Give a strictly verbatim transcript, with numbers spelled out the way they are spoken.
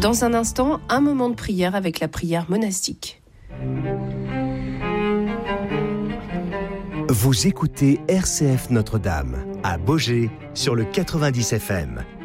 Dans un instant, un moment de prière avec la prière monastique. Vous écoutez R C F Notre-Dame, à Baugé, sur le quatre-vingt-dix F M.